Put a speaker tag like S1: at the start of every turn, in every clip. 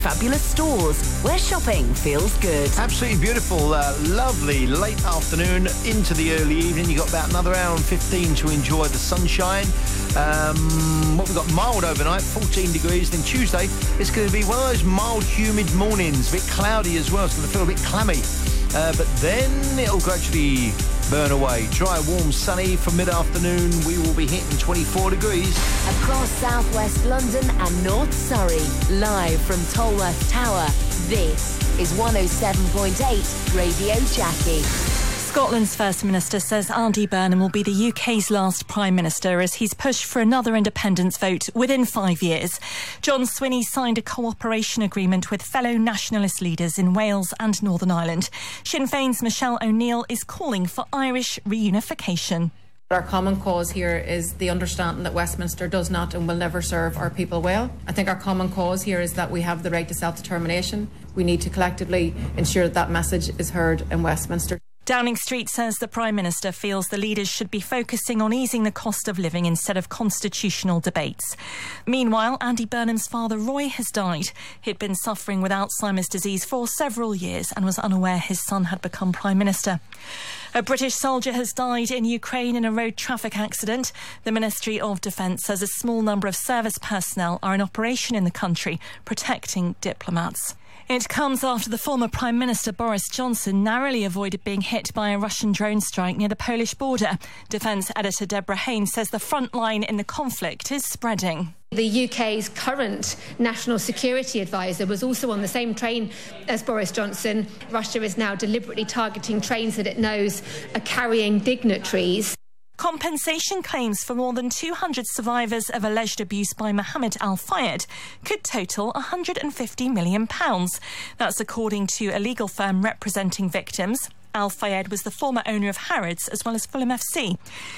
S1: Fabulous stores where shopping feels good.
S2: Absolutely beautiful, lovely late afternoon into the early evening. You've got about another hour and 15 to enjoy the sunshine. What we've got, mild overnight, 14 degrees. Then Tuesday, it's going to be one of those mild, humid mornings, a bit cloudy as well. It's going to feel a bit clammy. But then it'll gradually burn away. Dry, warm, sunny from mid-afternoon. We will be hitting 24 degrees.
S1: Across southwest London and North Surrey, live from Tolworth Tower, this is 107.8 Radio Jackie.
S3: Scotland's First Minister says Andy Burnham will be the UK's last Prime Minister as he's pushed for another independence vote within 5 years. John Swinney signed a cooperation agreement with fellow nationalist leaders in Wales and Northern Ireland. Sinn Féin's Michelle O'Neill is calling for Irish reunification.
S4: Our common cause here is the understanding that Westminster does not and will never serve our people well. I think our common cause here is that we have the right to self-determination. We need to collectively ensure that that message is heard in Westminster.
S3: Downing Street says the Prime Minister feels the leaders should be focusing on easing the cost of living instead of constitutional debates. Meanwhile, Andy Burnham's father Roy has died. He'd been suffering with Alzheimer's disease for several years and was unaware his son had become Prime Minister. A British soldier has died in Ukraine in a road traffic accident. The Ministry of Defence says a small number of service personnel are in operation in the country, protecting diplomats. It comes after the former Prime Minister Boris Johnson narrowly avoided being hit by a Russian drone strike near the Polish border. Defence editor Deborah Haynes says the front line in the conflict is spreading.
S5: The UK's current national security advisor was also on the same train as Boris Johnson. Russia is now deliberately targeting trains that it knows are carrying dignitaries.
S3: Compensation claims for more than 200 survivors of alleged abuse by Mohammed Al Fayed could total £150 million. That's according to a legal firm representing victims. Al Fayed was the former owner of Harrods as well as Fulham FC.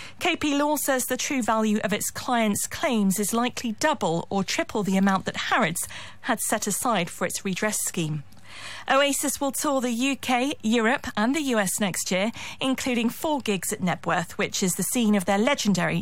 S3: KP Law says the true value of its clients' claims is likely double or triple the amount that Harrods had set aside for its redress scheme. Oasis will tour the UK, Europe and the US next year, including 4 gigs at Knebworth, which is the scene of their legendary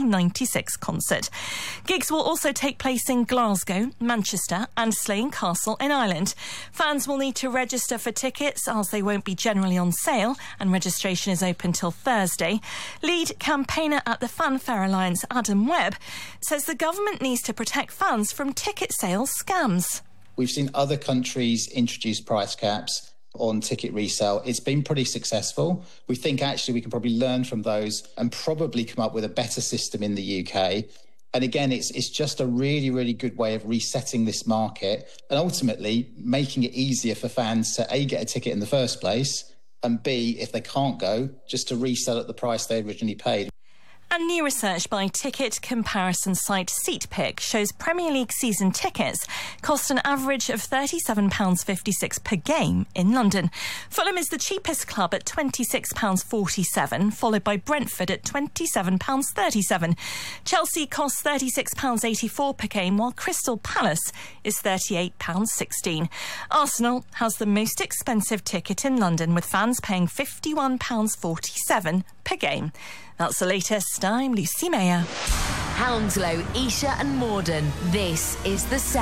S3: 1996 concert. Gigs will also take place in Glasgow, Manchester and Slane Castle in Ireland. Fans will need to register for tickets as they won't be generally on sale and registration is open till Thursday. Lead campaigner at the Fanfare Alliance, Adam Webb, says the government needs to protect fans from ticket sales scams.
S6: We've seen other countries introduce price caps on ticket resale. It's been pretty successful. We think actually we can probably learn from those and probably come up with a better system in the UK. And again, it's just a really, really good way of resetting this market and ultimately making it easier for fans to A, get a ticket in the first place, and B, if they can't go, just to resell at the price they originally paid.
S3: And new research by ticket comparison site SeatPick shows Premier League season tickets cost an average of £37.56 per game in London. Fulham is the cheapest club at £26.47, followed by Brentford at £27.37. Chelsea costs £36.84 per game, while Crystal Palace is £38.16. Arsenal has the most expensive ticket in London, with fans paying £51.47 per game. That's the latest. I'm Lucy Mayer.
S1: Hounslow, Esher and Morden. This is the